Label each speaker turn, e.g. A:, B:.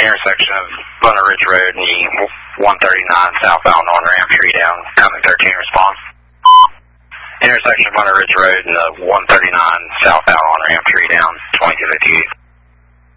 A: intersection of Buena Ridge Road and the 139 southbound on-ramp tree down. Coming 13 response. Intersection of Buena Ridge Road and the 139 southbound on-ramp tree down, 2258.